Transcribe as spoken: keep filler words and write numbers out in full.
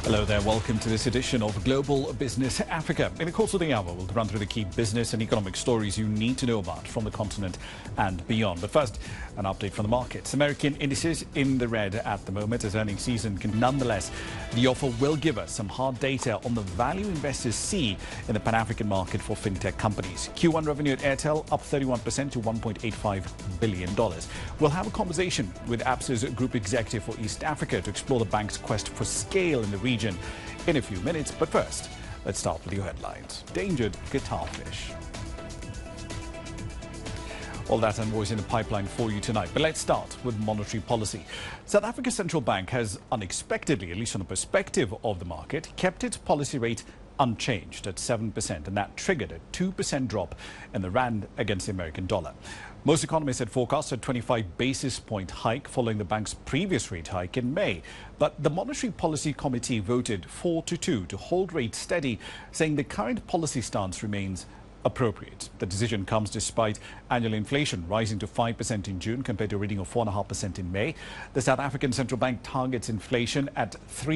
Hello there, welcome to this edition of Global Business Africa. In the course of the hour, we'll run through the key business and economic stories you need to know about from the continent and beyond. But first, an update from the markets. American indices in the red at the moment as earnings season can nonetheless. The offer will give us some hard data on the value investors see in the Pan-African market for fintech companies. Q one revenue at Airtel up thirty-one percent to one point eight five billion dollars. We'll have a conversation with Absa's group executive for East Africa to explore the bank's quest for scale in the region in a few minutes. But first, let's start with your headlines. Endangered guitar fish. All that and more is in the pipeline for you tonight. But let's start with monetary policy. South Africa's central bank has unexpectedly, at least from the perspective of the market, kept its policy rate unchanged at seven percent, and that triggered a two percent drop in the rand against the American dollar. Most economists had forecast a twenty-five basis point hike following the bank's previous rate hike in May. But the Monetary Policy Committee voted four to two to hold rates steady, saying the current policy stance remains appropriate. The decision comes despite annual inflation rising to five percent in June compared to a reading of four point five percent in May. The South African Central Bank targets inflation at three